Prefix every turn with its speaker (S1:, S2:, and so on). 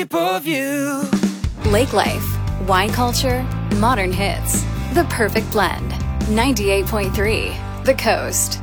S1: shape of you.
S2: Lake life, wine culture, modern hits. The perfect blend. 98.3 The Coast.